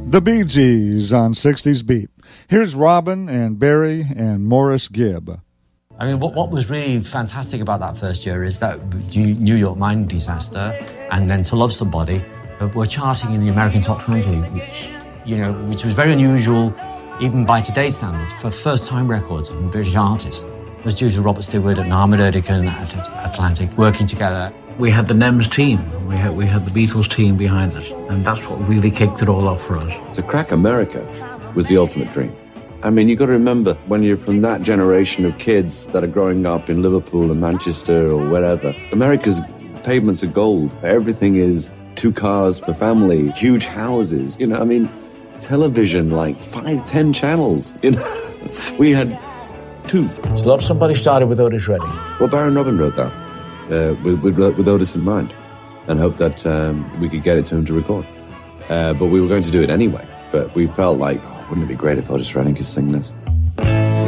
The Bee Gees on 60s Beat. Here's Robin and Barry and Morris Gibb. I mean, what was really fantastic about that first year is that New York Mine Disaster and then To Love Somebody were charting in the American Top 20, which was very unusual even by today's standards for first-time records from British artists. It was due to Robert Stewart and Ahmet Ertegun at Atlantic working together. We had the NEMS team, we had the Beatles team behind us, and that's what really kicked it all off for us. To crack America was the ultimate dream. I mean, you've got to remember, when you're from that generation of kids that are growing up in Liverpool and Manchester or wherever, America's pavements are gold. Everything is 2 cars per family, huge houses. Television, like 5-10 channels. We had 2. To Love Somebody started with Otis Redding. Well, Baron Robin wrote that with Otis in mind and hoped that we could get it to him to record. But we were going to do it anyway. But we felt like, wouldn't it be great if Otis Redding could sing this?